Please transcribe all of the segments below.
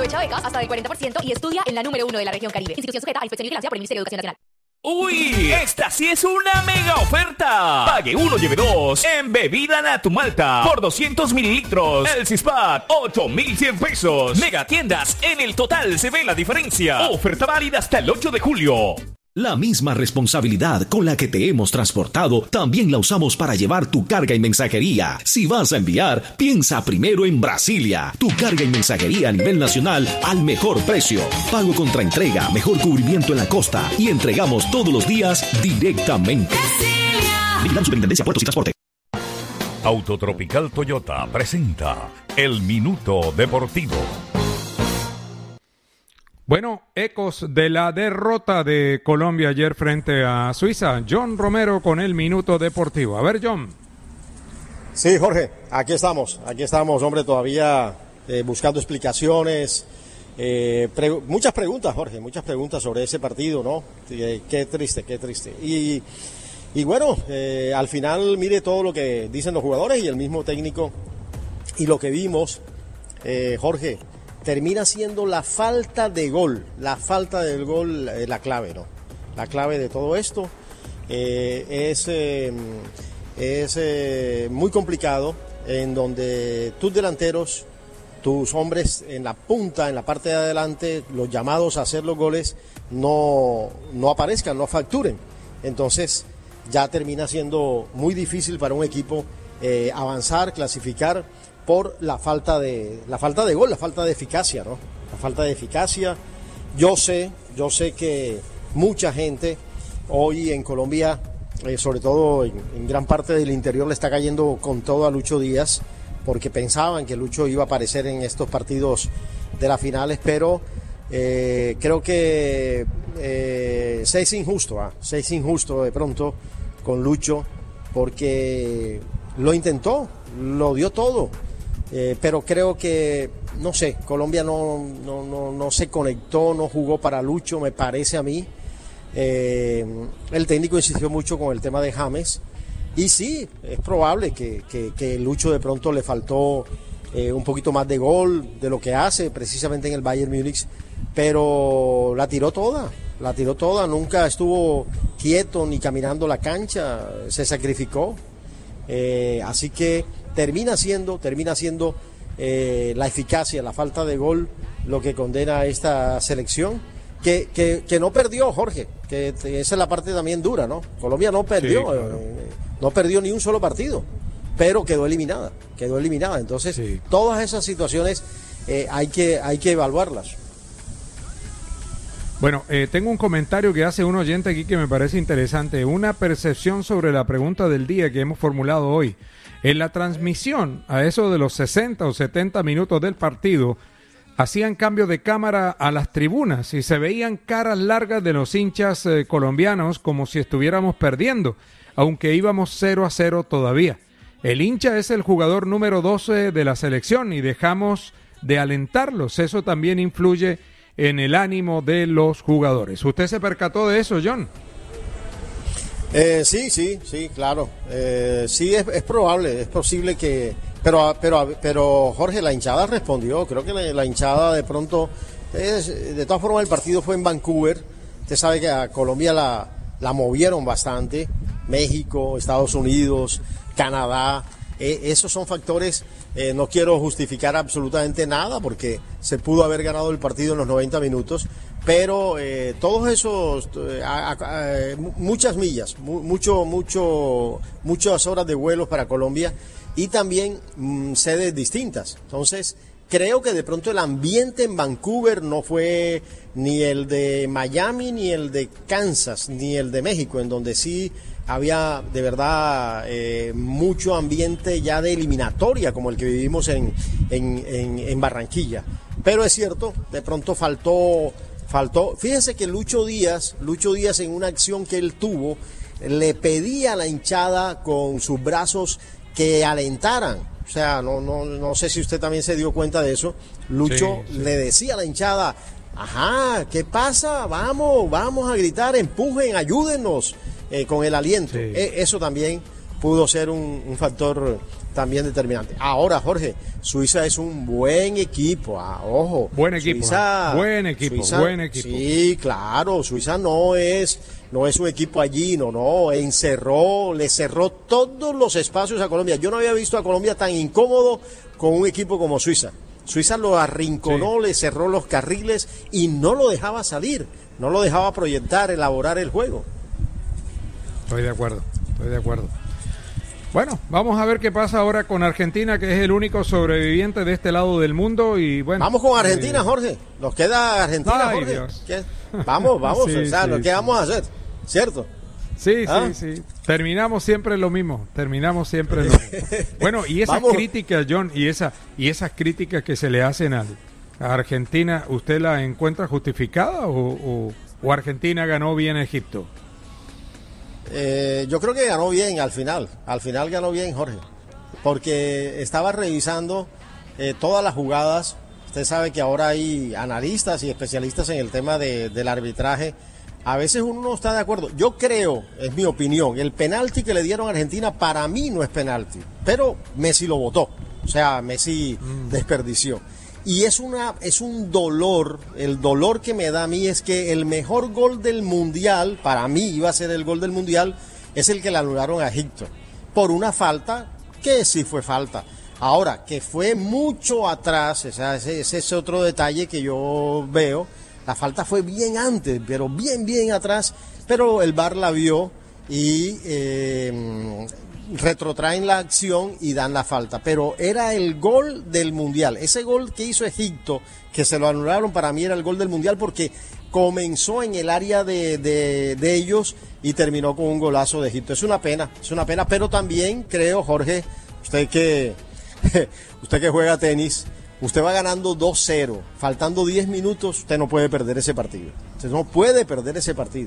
Aprovecha becas hasta del 40% y estudia en la número 1 de la región Caribe. Institución sujeta a inspección y vigilancia por el Ministerio de Educación Nacional. ¡Uy! ¡Esta sí es una mega oferta! Pague uno, lleve dos en bebida Natumalta por 200 mililitros. El Cispat, 8,100 pesos. Mega tiendas, en el total se ve la diferencia. Oferta válida hasta el 8 de julio. La misma responsabilidad con la que te hemos transportado, también la usamos para llevar tu carga y mensajería. Si vas a enviar, piensa primero en Brasilia. Tu carga y mensajería a nivel nacional al mejor precio. Pago contra entrega, mejor cubrimiento en la costa y entregamos todos los días directamente. Vigilamos Superintendencia Puertos y Transporte. Autotropical Toyota presenta El Minuto Deportivo. Bueno, ecos de la derrota de Colombia ayer frente a Suiza. John Romero con el Minuto Deportivo. A ver, John. Sí, Jorge, aquí estamos, hombre, todavía buscando explicaciones. Muchas preguntas, Jorge, muchas preguntas sobre ese partido, ¿no? Qué triste. Y bueno, al final, mire todo lo que dicen los jugadores y el mismo técnico y lo que vimos, Jorge. Termina siendo la falta del gol la clave, ¿no? La clave de todo esto es muy complicado, en donde tus delanteros, tus hombres en la punta, en la parte de adelante, los llamados a hacer los goles, no aparezcan, no facturen. Entonces ya termina siendo muy difícil para un equipo avanzar, clasificar, por la falta de gol, la falta de eficacia, ¿no? La falta de eficacia. Yo sé que mucha gente hoy en Colombia, sobre todo en gran parte del interior, le está cayendo con todo a Lucho Díaz, porque pensaban que Lucho iba a aparecer en estos partidos de las finales, pero creo que se es injusto de pronto con Lucho, porque lo intentó, lo dio todo. Pero creo que, no sé, Colombia no se conectó, no jugó para Lucho, me parece a mí. El técnico insistió mucho con el tema de James. Y sí, es probable que Lucho de pronto le faltó un poquito más de gol de lo que hace precisamente en el Bayern Múnich. Pero la tiró toda, nunca estuvo quieto ni caminando la cancha, se sacrificó. Así que termina siendo la eficacia, la falta de gol, lo que condena a esta selección, que no perdió, Jorge, que esa es la parte también dura, ¿no? Colombia no perdió, sí, claro. No perdió ni un solo partido, pero quedó eliminada. Entonces, sí, todas esas situaciones hay que evaluarlas. Bueno, tengo un comentario que hace un oyente aquí que me parece interesante, una percepción sobre la pregunta del día que hemos formulado hoy. En la transmisión, a eso de los 60 o 70 minutos del partido, hacían cambio de cámara a las tribunas y se veían caras largas de los hinchas colombianos como si estuviéramos perdiendo, aunque íbamos 0-0 todavía. El hincha es el jugador número 12 de la selección y dejamos de alentarlos. Eso también influye en el ánimo de los jugadores. ¿Usted se percató de eso, John? Sí, claro. Sí, es probable, es posible que... Pero Jorge, la hinchada respondió. Creo que la hinchada de pronto... de todas formas, el partido fue en Vancouver. Usted sabe que a Colombia la movieron bastante. México, Estados Unidos, Canadá. Esos son factores... no quiero justificar absolutamente nada porque se pudo haber ganado el partido en los 90 minutos, pero todos esos, muchas millas, muchas horas de vuelos para Colombia y también sedes distintas. Entonces, creo que de pronto el ambiente en Vancouver no fue ni el de Miami, ni el de Kansas, ni el de México, en donde sí había de verdad mucho ambiente ya de eliminatoria como el que vivimos en Barranquilla. Pero es cierto, de pronto faltó. Fíjense que Lucho Díaz en una acción que él tuvo, le pedía a la hinchada con sus brazos que alentaran. O sea, no sé si usted también se dio cuenta de eso. Lucho sí. Le decía a la hinchada, ajá, ¿qué pasa? Vamos a gritar, empujen, ayúdenos con el aliento. Sí. Eso también pudo ser un factor también determinante. Ahora, Jorge, Suiza es un buen equipo, ojo. Buen equipo, Suiza, buen equipo. Sí, claro, Suiza no es un equipo allí, le cerró todos los espacios a Colombia. Yo no había visto a Colombia tan incómodo con un equipo como Suiza. Suiza lo arrinconó, le cerró los carriles y no lo dejaba salir, no lo dejaba proyectar, elaborar el juego. Estoy de acuerdo. Bueno, vamos a ver qué pasa ahora con Argentina, que es el único sobreviviente de este lado del mundo. Y bueno, vamos con Argentina, Jorge. Nos queda Argentina, Jorge. Dios. Vamos. Sí, ¿Qué vamos a hacer? ¿Cierto? Sí. Terminamos siempre lo mismo. Bueno, y esas críticas, John, y esas críticas que se le hacen a Argentina, ¿usted la encuentra justificada o Argentina ganó bien a Egipto? Yo creo que ganó bien al final ganó bien, Jorge, porque estaba revisando todas las jugadas. Usted sabe que ahora hay analistas y especialistas en el tema del arbitraje. A veces uno no está de acuerdo. Yo creo, es mi opinión, el penalti que le dieron a Argentina para mí no es penalti, pero Messi lo votó, o sea, Messi desperdició. Y es un dolor, el dolor que me da a mí es que el mejor gol del Mundial, para mí iba a ser el gol del Mundial, es el que le anularon a Egipto, por una falta que sí fue falta. Ahora, que fue mucho atrás, ese es otro detalle que yo veo, la falta fue bien antes, pero bien atrás, pero el VAR la vio y retrotraen la acción y dan la falta, pero era el gol del Mundial. Ese gol que hizo Egipto, que se lo anularon, para mí era el gol del Mundial porque comenzó en el área de ellos y terminó con un golazo de Egipto. Es una pena, pero también creo, Jorge, usted que juega tenis, usted va ganando 2-0, faltando 10 minutos, usted no puede perder ese partido. Usted no puede perder,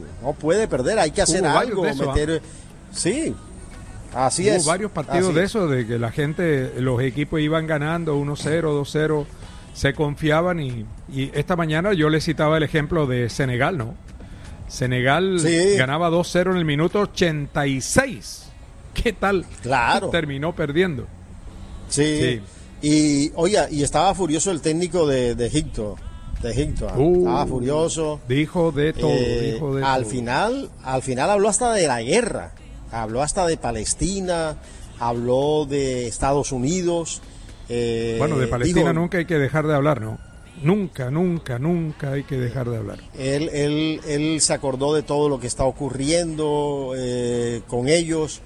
hay que hacer algo, meter... Sí. Así es. Hubo varios partidos de eso, de que la gente, los equipos iban ganando 1-0, 2-0, se confiaban y esta mañana yo le citaba el ejemplo de Senegal, ¿no? Senegal ganaba 2-0 en el minuto 86. ¿Qué tal? Claro. Terminó perdiendo. Sí. Y oiga, y estaba furioso el técnico de Egipto. Estaba furioso. Dijo de todo. Al final habló hasta de la guerra. Habló hasta de Palestina, habló de Estados Unidos. Bueno, de Palestina nunca hay que dejar de hablar, ¿no? Nunca hay que dejar de hablar. Él se acordó de todo lo que está ocurriendo con ellos.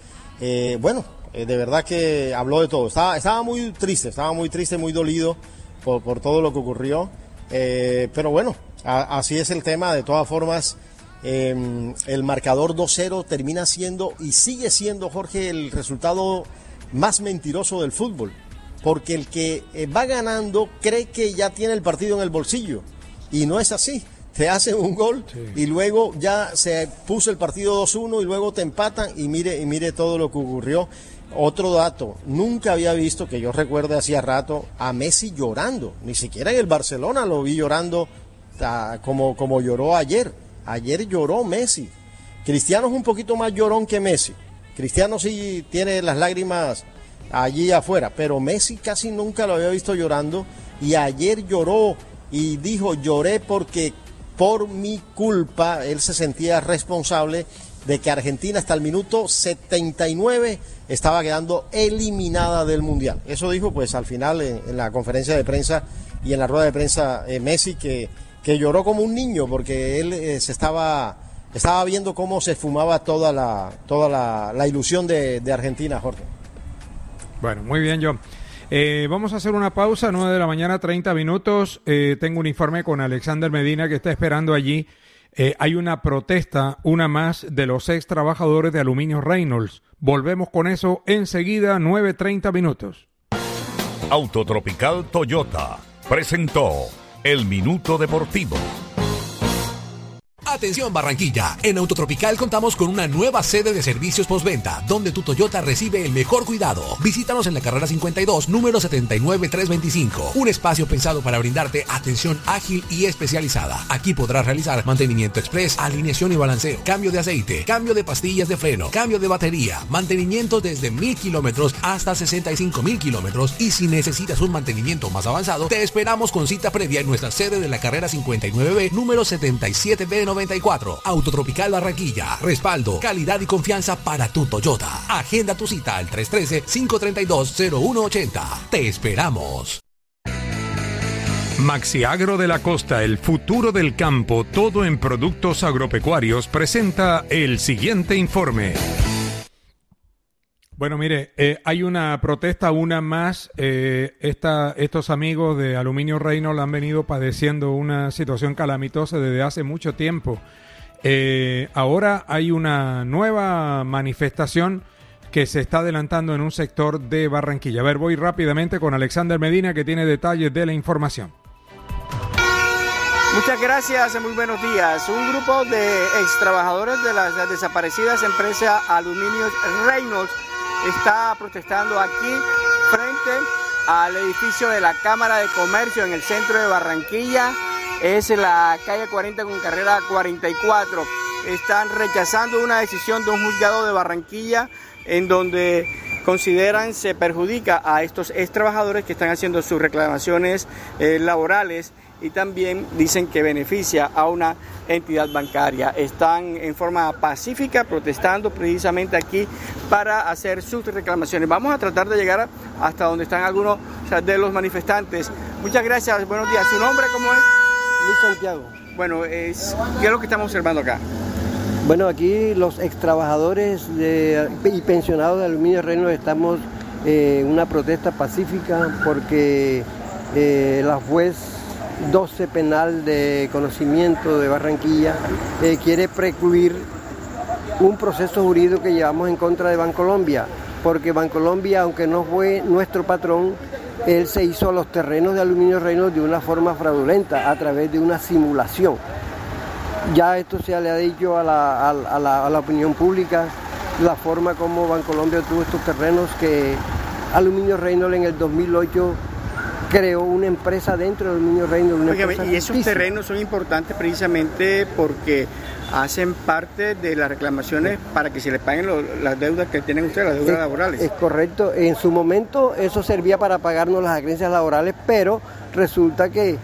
De verdad que habló de todo. Estaba muy triste, muy dolido por todo lo que ocurrió. Pero bueno, así es el tema. De todas formas, el marcador 2-0 termina siendo y sigue siendo, Jorge, el resultado más mentiroso del fútbol, porque el que va ganando cree que ya tiene el partido en el bolsillo y no es así. Te hacen un gol y luego ya se puso el partido 2-1 y luego te empatan y mire todo lo que ocurrió. Otro dato, nunca había visto, que yo recuerde hacía rato, a Messi llorando, ni siquiera en el Barcelona lo vi llorando como lloró ayer. Ayer lloró Messi. Cristiano es un poquito más llorón que Messi. Cristiano sí tiene las lágrimas allí afuera, pero Messi casi nunca lo había visto llorando y ayer lloró y dijo: lloré porque por mi culpa. Él se sentía responsable de que Argentina hasta el minuto 79 estaba quedando eliminada del Mundial. Eso dijo pues al final en la conferencia de prensa y en la rueda de prensa Messi, que lloró como un niño porque él se estaba viendo cómo se fumaba toda la ilusión de Argentina, Jorge. Bueno, muy bien, John. Vamos a hacer una pausa, 9 de la mañana, 30 minutos. Tengo un informe con Alexander Medina que está esperando allí. Hay una protesta, una más, de los ex trabajadores de Aluminio Reynolds. Volvemos con eso enseguida, 9:30 minutos. Autotropical Toyota presentó El Minuto Deportivo. Atención Barranquilla, en Autotropical contamos con una nueva sede de servicios postventa, donde tu Toyota recibe el mejor cuidado. Visítanos en la carrera 52, número 79325. Un espacio pensado para brindarte atención ágil y especializada. Aquí podrás realizar mantenimiento express, alineación y balanceo, cambio de aceite, cambio de pastillas de freno, cambio de batería, mantenimiento desde 1000 kilómetros hasta 65,000 kilómetros, y si necesitas un mantenimiento más avanzado, te esperamos con cita previa en nuestra sede de la carrera 59B, número 77B94. Autotropical Barranquilla. Respaldo, calidad y confianza para tu Toyota. Agenda tu cita al 313-532-0180. Te esperamos. Maxiagro de la Costa, el futuro del campo, todo en productos agropecuarios, presenta el siguiente informe. Bueno, mire, hay una protesta, una más. Estos amigos de Aluminio Reynolds han venido padeciendo una situación calamitosa desde hace mucho tiempo. Ahora hay una nueva manifestación que se está adelantando en un sector de Barranquilla. A ver, voy rápidamente con Alexander Medina, que tiene detalles de la información. Muchas gracias, muy buenos días. Un grupo de ex trabajadores de las desaparecidas empresas Aluminio Reynolds está protestando aquí frente al edificio de la Cámara de Comercio en el centro de Barranquilla. Es la calle 40 con carrera 44. Están rechazando una decisión de un juzgado de Barranquilla en donde consideran se perjudica a estos ex trabajadores que están haciendo sus reclamaciones laborales, y también dicen que beneficia a una entidad bancaria. Están en forma pacífica protestando precisamente aquí para hacer sus reclamaciones. Vamos a tratar de llegar hasta donde están algunos de los manifestantes. Muchas gracias, buenos días. ¿Su nombre cómo es? Luis Santiago. Bueno, ¿qué es lo que estamos observando acá? Bueno, aquí los ex trabajadores y pensionados de Aluminio Reynolds estamos en una protesta pacífica porque la juez 12 penal de conocimiento de Barranquilla quiere precluir un proceso jurídico que llevamos en contra de Bancolombia, porque Bancolombia, aunque no fue nuestro patrón, él se hizo los terrenos de Aluminio Reynolds de una forma fraudulenta, a través de una simulación. Ya esto se le ha dicho a la opinión pública, la forma como Bancolombia obtuvo estos terrenos, que Aluminio Reynolds en el 2008 creó una empresa dentro de Aluminio Reynolds. Y esos terrenos son importantes precisamente porque hacen parte de las reclamaciones para que se les paguen las deudas que tienen ustedes, las deudas laborales. Es correcto. En su momento eso servía para pagarnos las agencias laborales, pero resulta que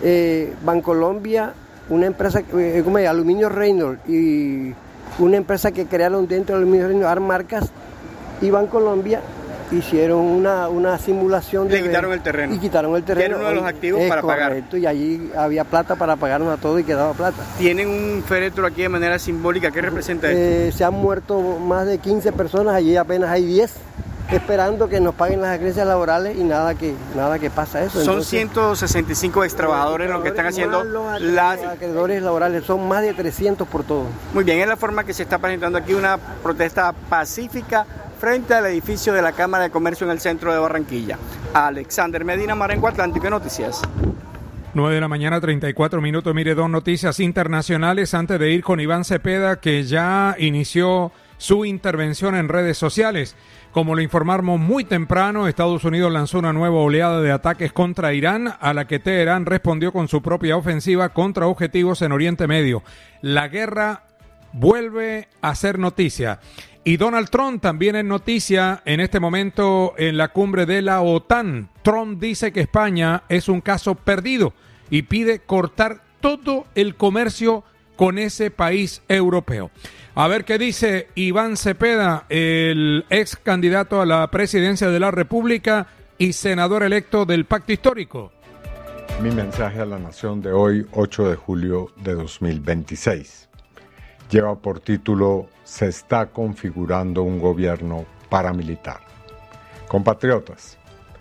Bancolombia, una empresa como Aluminio Reynolds y una empresa que crearon dentro de Aluminio Reynolds, Armarcas y Bancolombia, hicieron una simulación y quitaron el terreno. Y quitaron el terreno. Tienen uno de los activos para pagar. Correcto, y allí había plata para pagarnos a todos y quedaba plata. Tienen un féretro aquí de manera simbólica. ¿Qué representa esto? Se han muerto más de 15 personas, allí apenas hay 10, esperando que nos paguen las agencias laborales, y nada que pasa eso. Son 165 ex trabajadores los que están haciendo las acreedores laborales, son más de 300 por todo. Muy bien, es la forma que se está presentando aquí una protesta pacífica frente al edificio de la Cámara de Comercio en el centro de Barranquilla. Alexander Medina, Marengo Atlántico Noticias. 9 de la mañana, 34 minutos. Mire, dos noticias internacionales antes de ir con Iván Cepeda, que ya inició su intervención en redes sociales. Como lo informamos muy temprano, Estados Unidos lanzó una nueva oleada de ataques contra Irán, a la que Teherán respondió con su propia ofensiva contra objetivos en Oriente Medio. La guerra vuelve a ser noticia. Y Donald Trump también es noticia en este momento en la cumbre de la OTAN. Trump dice que España es un caso perdido y pide cortar todo el comercio con ese país europeo. A ver qué dice Iván Cepeda, el ex candidato a la presidencia de la República y senador electo del Pacto Histórico. Mi mensaje a la nación de hoy, 8 de julio de 2026. Lleva por título: se está configurando un gobierno paramilitar. Compatriotas,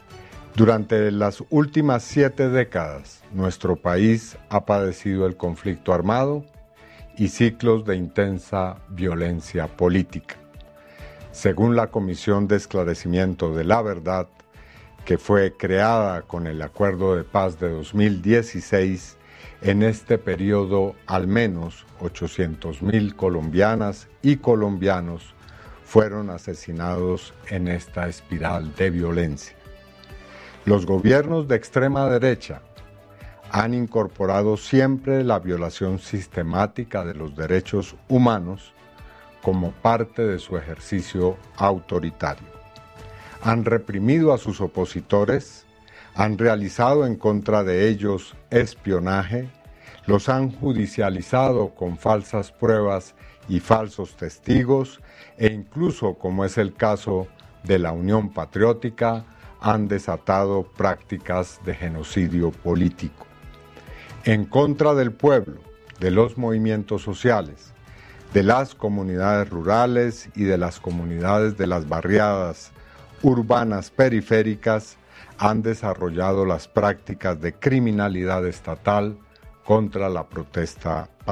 durante las últimas 7 décadas, nuestro país ha padecido el conflicto armado y ciclos de intensa violencia política. Según la Comisión de Esclarecimiento de la Verdad, que fue creada con el Acuerdo de Paz de 2016, En este periodo, al menos 800.000 colombianas y colombianos fueron asesinados en esta espiral de violencia. Los gobiernos de extrema derecha han incorporado siempre la violación sistemática de los derechos humanos como parte de su ejercicio autoritario. Han reprimido a sus opositores, han realizado en contra de ellos espionaje, los han judicializado con falsas pruebas y falsos testigos e incluso, como es el caso de la Unión Patriótica, han desatado prácticas de genocidio político. En contra del pueblo, de los movimientos sociales, de las comunidades rurales y de las comunidades de las barriadas urbanas periféricas, han desarrollado las prácticas de criminalidad estatal contra la protesta